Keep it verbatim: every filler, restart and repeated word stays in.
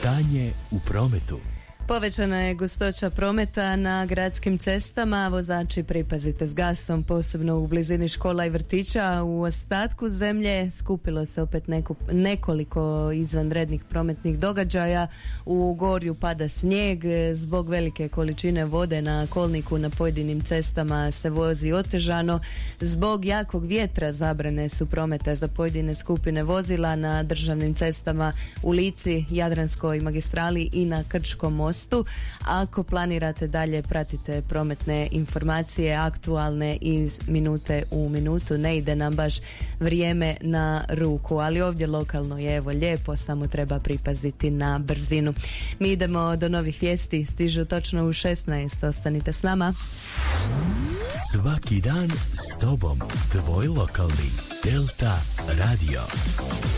Stanje u prometu. Povećana je gustoća prometa na gradskim cestama, vozači pripazite s gasom, posebno u blizini škola i vrtića. U ostatku zemlje skupilo se opet neku, nekoliko izvanrednih prometnih događaja. U Gorju pada snijeg, zbog velike količine vode na kolniku na pojedinim cestama se vozi otežano. Zbog jakog vjetra zabrane su prometa za pojedine skupine vozila na državnim cestama u Lici, Jadranskoj magistrali i na Krčkom mostu. Ako planirate dalje, pratite prometne informacije aktualne iz minute u minutu. Ne ide nam baš vrijeme na ruku, ali ovdje lokalno je evo lijepo, samo treba pripaziti na brzinu. Mi idemo do novih vijesti, stižu točno u šesnaest, ostanite s nama. Svaki dan s tobom, tvoj lokalni Delta Radio.